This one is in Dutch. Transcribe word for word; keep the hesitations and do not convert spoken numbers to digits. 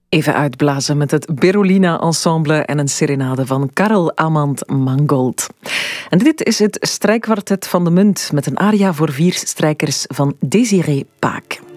Even uitblazen met het Berolina Ensemble en een serenade van Karel Amand Mangold. En dit is het strijkkwartet van de Munt met een aria voor vier strijkers van Désiré Paak.